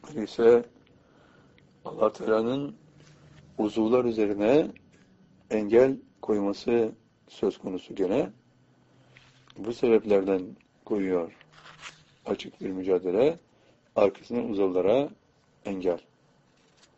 Öyleyse Allah Teala'nın uzuvlar üzerine engel koyması söz konusu gene. Bu sebeplerden koyuyor açık bir mücadele, arkasından uzuvlara engel.